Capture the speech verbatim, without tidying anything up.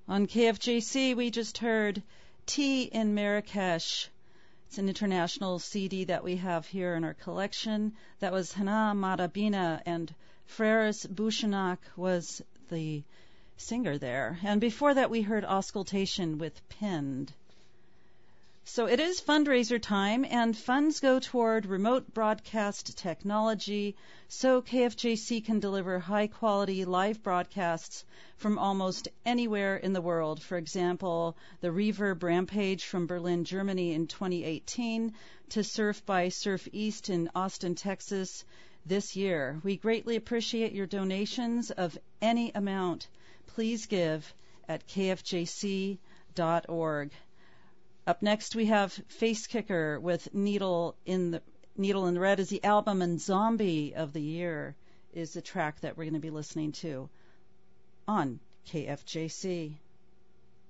On K F J C, we just heard Tea in Marrakesh. It's an international C D that we have here in our collection. That was Hana Marabina, and Freres Bouchenac was the singer there. And before that, we heard Auscultation with Pinned. So it is fundraiser time, and funds go toward remote broadcast technology so K F J C can deliver high-quality live broadcasts from almost anywhere in the world. For example, the Reverb Rampage from Berlin, Germany in twenty eighteen to Surf by Surf East in Austin, Texas this year. We greatly appreciate your donations of any amount. Please give at k f j c dot org. Up next, we have Face Kicker with Needle in the Needle in the Red is the album, and Zombie of the Year is the track that we're going to be listening to on K F J C.